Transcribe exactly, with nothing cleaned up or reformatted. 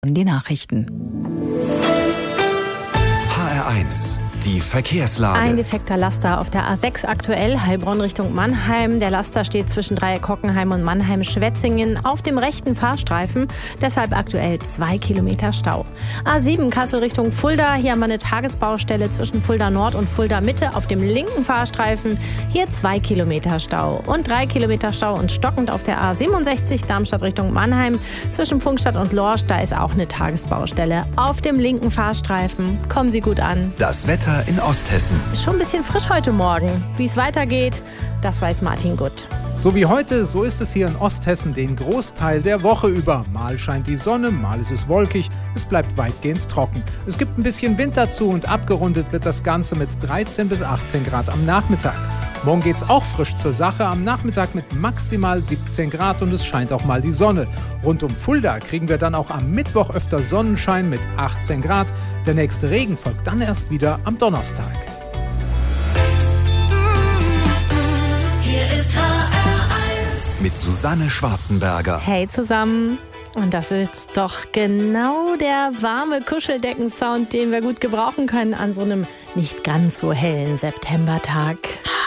Die Nachrichten. H R eins. Die Verkehrslage. Ein defekter Laster auf der A sechs aktuell, Heilbronn Richtung Mannheim. Der Laster steht zwischen Dreieck Hockenheim und Mannheim-Schwetzingen auf dem rechten Fahrstreifen. Deshalb aktuell zwei Kilometer Stau. A sieben Kassel Richtung Fulda. Hier haben wir eine Tagesbaustelle zwischen Fulda Nord und Fulda Mitte auf dem linken Fahrstreifen. Hier zwei Kilometer Stau. Und drei Kilometer Stau und stockend auf der A siebenundsechzig Darmstadt Richtung Mannheim. Zwischen Pfungstadt und Lorsch, da ist auch eine Tagesbaustelle auf dem linken Fahrstreifen. Kommen Sie gut an. Das Wetter in Osthessen. Ist schon ein bisschen frisch heute Morgen. Wie es weitergeht, das weiß Martin Gutt. So wie heute, so ist es hier in Osthessen den Großteil der Woche über. Mal scheint die Sonne, mal ist es wolkig, es bleibt weitgehend trocken. Es gibt ein bisschen Wind dazu und abgerundet wird das Ganze mit dreizehn bis achtzehn Grad am Nachmittag. Morgen geht's auch frisch zur Sache, am Nachmittag mit maximal siebzehn Grad und es scheint auch mal die Sonne. Rund um Fulda kriegen wir dann auch am Mittwoch öfter Sonnenschein mit achtzehn Grad. Der nächste Regen folgt dann erst wieder am Donnerstag. Hier ist H R eins. Mit Susanne Schwarzenberger. Hey zusammen. Und das ist doch genau der warme Kuscheldeckensound, den wir gut gebrauchen können an so einem nicht ganz so hellen Septembertag.